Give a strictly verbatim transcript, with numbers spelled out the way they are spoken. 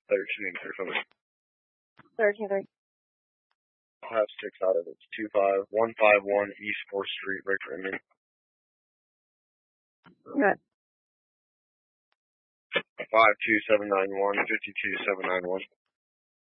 Thirteen or something. Thirteen three. I'll have six out of it. It's two five one five one East Fourth Street, Richmond. Right. Five two seven nine one fifty two seven nine one.